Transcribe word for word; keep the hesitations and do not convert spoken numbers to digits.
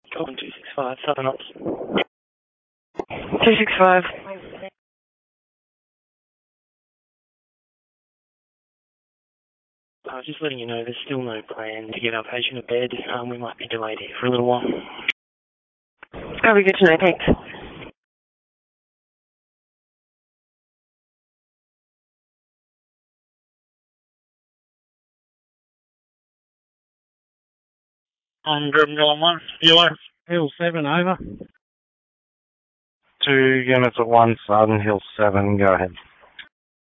Colin two six five, Southern Ops. two six five. I was just letting you know there's still no plan to get our patient to bed. Um, we might be delayed here for a little while. Probably good to know, thanks. I'm Grim Gone one, Kilo. Hill seven, over. Two units at one, Southern Hill seven, go ahead.